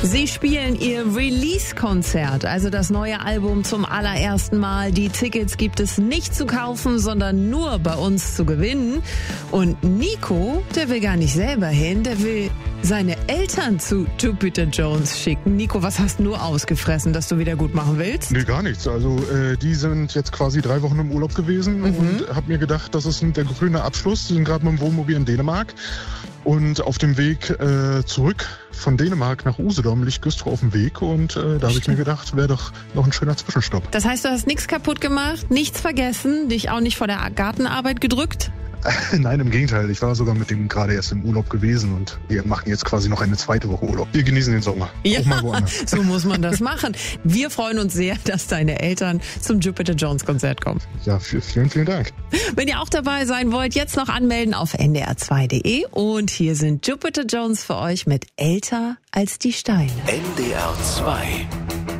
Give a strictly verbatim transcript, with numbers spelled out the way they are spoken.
Sie spielen ihr Release-Konzert, also das neue Album zum allerersten Mal. Die Tickets gibt es nicht zu kaufen, sondern nur bei uns zu gewinnen. Und Nico, der will gar nicht selber hin, der will seine Eltern zu Jupiter Jones schicken. Nico, was hast du ausgefressen, dass du wieder gut machen willst? Nee, gar nichts. Also äh, die sind jetzt quasi drei Wochen im Urlaub gewesen mhm. und habe mir gedacht, das ist der grüne Abschluss. Die sind gerade mit dem Wohnmobil in Dänemark. Und auf dem Weg äh, zurück von Dänemark nach Usedom liegt Güstrow auf dem Weg. Und äh, da habe ich mir gedacht, wäre doch noch ein schöner Zwischenstopp. Das heißt, du hast nichts kaputt gemacht, nichts vergessen, dich auch nicht vor der Gartenarbeit gedrückt? Nein, im Gegenteil. Ich war sogar mit dem gerade erst im Urlaub gewesen und wir machen jetzt quasi noch eine zweite Woche Urlaub. Wir genießen den Sommer. Ja, auch mal woanders. So muss man das machen. Wir freuen uns sehr, dass deine Eltern zum Jupiter Jones Konzert kommen. Ja, vielen, vielen Dank. Wenn ihr auch dabei sein wollt, jetzt noch anmelden auf n d r zwei punkt d e und hier sind Jupiter Jones für euch mit Älter als die Steine. N D R zwei